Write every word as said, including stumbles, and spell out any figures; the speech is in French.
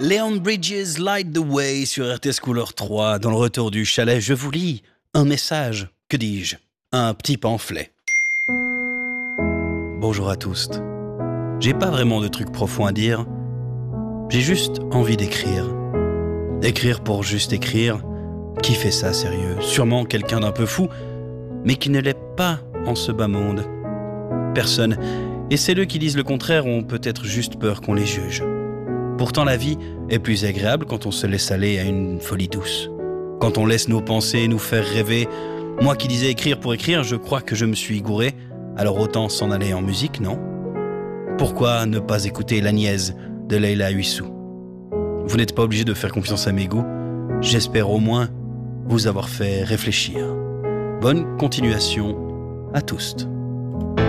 Leon Bridges, Light the Way sur R T S Couleur trois. Dans le retour du chalet, je vous lis un message, que dis-je, un petit pamphlet. Bonjour à tous. J'ai pas vraiment de trucs profonds à dire. J'ai juste envie d'écrire. Écrire pour juste écrire. Qui fait ça, sérieux? Sûrement quelqu'un d'un peu fou, mais qui ne l'est pas en ce bas monde. Personne. Et celles qui disent le contraire ont peut-être juste peur qu'on les juge. Pourtant, la vie est plus agréable quand on se laisse aller à une folie douce. Quand on laisse nos pensées nous faire rêver. Moi qui disais écrire pour écrire, je crois que je me suis gouré. Alors autant s'en aller en musique, non? Pourquoi ne pas écouter La Niaise de Leila Huissou? Vous n'êtes pas obligé de faire confiance à mes goûts. J'espère au moins vous avoir fait réfléchir. Bonne continuation à tous.